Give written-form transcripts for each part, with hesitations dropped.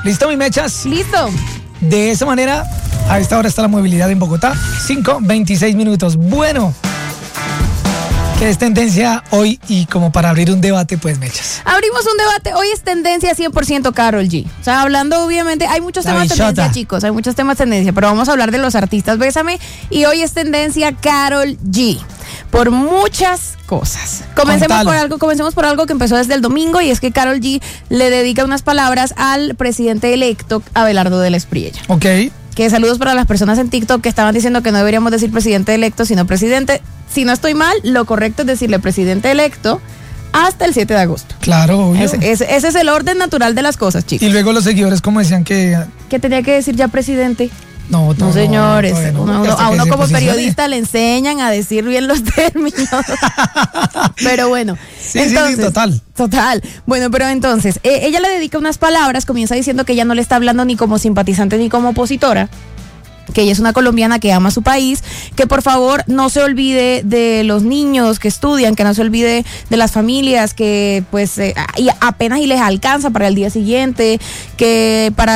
¿Listo, mi mechas? Listo. De esa manera, a esta hora está la movilidad en Bogotá. 5:26 minutos. Bueno, ¿qué es tendencia hoy? Y como para abrir un debate, pues, mechas. Abrimos un debate. Hoy es tendencia 100% Karol G. O sea, hablando, obviamente, hay muchos La temas bichota. tendencia, chicos. Hay muchos temas tendencia, pero vamos a hablar de los artistas. Bésame. Y hoy es tendencia Karol G. Por muchas cosas. Comencemos por algo que empezó desde el domingo, y es que Karol G le dedica unas palabras al presidente electo Abelardo del Espriella. Ok. Que saludos para las personas en TikTok que estaban diciendo que no deberíamos decir presidente electo, sino presidente. Si no estoy mal, lo correcto es decirle presidente electo hasta el 7 de agosto. Claro, obvio. Ese es el orden natural de las cosas, chicos. Y luego los seguidores, como decían que... Que tenía que decir ya presidente. No, Señores, no, a uno se como posicione. periodista le enseñan a decir bien los términos. Pero bueno. Sí, total. Bueno, pero entonces, ella le dedica unas palabras, comienza diciendo que ella no le está hablando ni como simpatizante ni como opositora, que ella es una colombiana que ama su país, que por favor no se olvide de los niños que estudian, que no se olvide de las familias que pues y apenas y les alcanza para el día siguiente, que para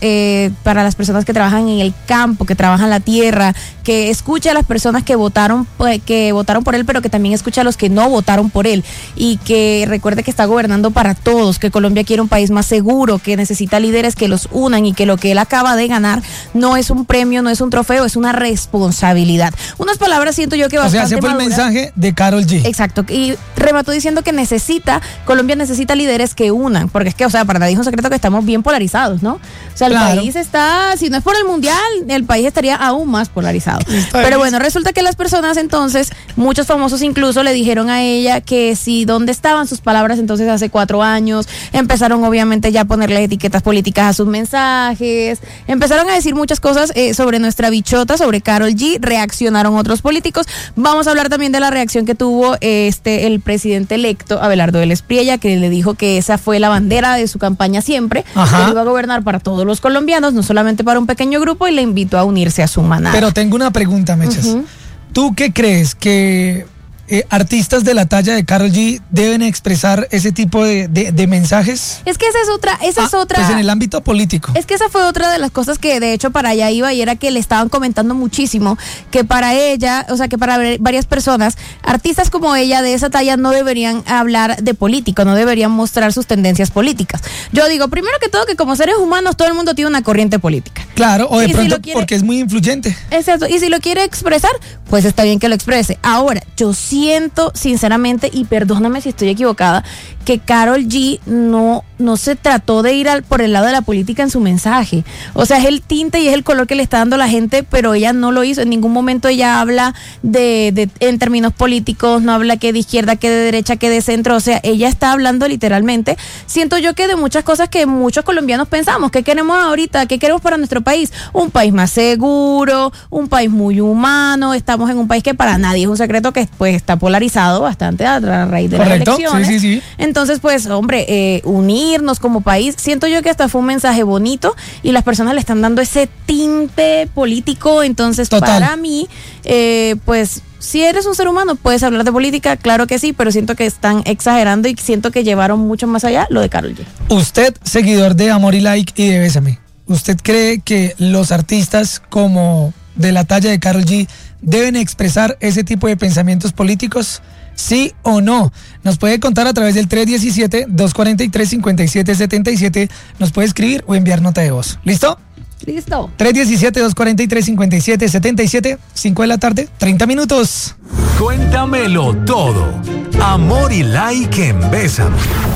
las personas que trabajan en el campo, que trabajan la tierra, que escuche a las personas que votaron por él, pero que también escuche a los que no votaron por él, y que recuerde que está gobernando para todos, que Colombia quiere un país más seguro, que necesita líderes que los unan, y que lo que él acaba de ganar no es un premio, no es un trofeo, es una responsabilidad. Unas palabras siento yo que bastante O sea, ese fue el maduras. mensaje de Karol G. Exacto, y remató diciendo que Colombia necesita líderes que unan, porque es que, o sea, para nadie es un secreto que estamos bien polarizados, ¿no? O sea, el país está, si no es por el mundial, el país estaría aún más polarizado. Pero bueno, resulta que las personas entonces, muchos famosos incluso le dijeron a ella que si dónde estaban sus palabras entonces hace 4 años, empezaron obviamente ya a ponerle etiquetas políticas a sus mensajes, empezaron a decir muchas cosas sobre nuestra bichota, sobre Karol G, reaccionaron otros políticos. Vamos a hablar también de la reacción que tuvo el presidente electo Abelardo del Espriella, que le dijo que esa fue la bandera de su campaña siempre, Ajá. que iba a gobernar para todos los colombianos, no solamente para un pequeño grupo, y le invitó a unirse a su manada. Pero tengo una pregunta, mechas. Ujú. ¿Tú qué crees que artistas de la talla de Karol G deben expresar ese tipo de mensajes? Es que esa es otra. Pues en el ámbito político. Es que esa fue otra de las cosas que de hecho para allá iba, y era que le estaban comentando muchísimo que para ella, o sea, que para varias personas, artistas como ella de esa talla no deberían hablar de política, no deberían mostrar sus tendencias políticas. Yo digo, primero que todo, que como seres humanos todo el mundo tiene una corriente política. Claro, o de Y si pronto lo quiere- porque es muy influyente. Exacto, y si lo quiere expresar, pues está bien que lo exprese. Ahora, yo siento sinceramente, y perdóname si estoy equivocada, que Karol G no se trató de ir por el lado de la política en su mensaje. O sea, es el tinte y es el color que le está dando la gente, pero ella no lo hizo. En ningún momento ella habla en términos políticos, no habla que de izquierda, que de derecha, que de centro. O sea, ella está hablando literalmente, siento yo, que de muchas cosas que muchos colombianos pensamos. ¿Qué queremos ahorita? ¿Qué queremos para nuestro país? Un país más seguro, un país muy humano. Estamos en un país que para nadie es un secreto que pues está polarizado bastante a raíz de Correcto, las elecciones. sí. Entonces, pues, hombre, unirnos como país, siento yo que hasta fue un mensaje bonito, y las personas le están dando ese tinte político. Entonces, Total. para mí, pues, si eres un ser humano, puedes hablar de política, claro que sí, pero siento que están exagerando, y siento que llevaron mucho más allá lo de Karol G. Usted, seguidor de Amor y Like y de Bésame, ¿usted cree que los artistas como de la talla de Karol G deben expresar ese tipo de pensamientos políticos? ¿Sí o no? Nos puede contar a través del 317-243-5777. Nos puede escribir o enviar nota de voz. ¿Listo? Listo. 317-243-5777, 5 de la tarde, 30 minutos. Cuéntamelo todo. Amor y Like en Bésame.